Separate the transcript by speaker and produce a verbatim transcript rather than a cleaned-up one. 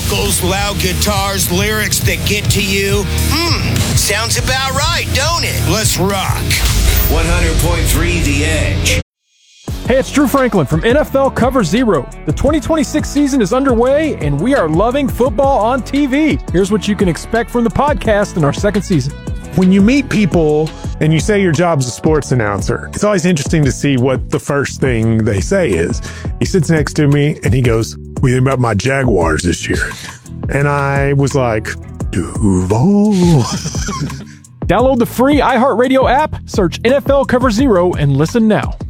Speaker 1: vocals, loud guitars, lyrics that get to you. Hmm, sounds about right, don't it? Let's rock.
Speaker 2: one hundred point three The Edge.
Speaker 3: Hey, it's Drew Franklin from N F L Cover Zero. The twenty twenty-six season is underway, and we are loving football on T V. Here's what you can expect from the podcast in our second season.
Speaker 4: When you meet people and you say your job's a sports announcer, it's always interesting to see what the first thing they say is. He sits next to me and he goes, "What do you think about my Jaguars this year?" And I was like, Duval.
Speaker 3: Download the free iHeartRadio app, search N F L Cover Zero, and listen now.